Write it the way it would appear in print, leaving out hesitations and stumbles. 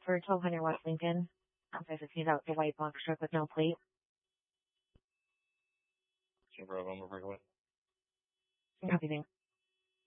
for 1200 West Lincoln. I'm 515 out the white box truck with no plate. Bravo, I'm breakaway. Copy, thanks.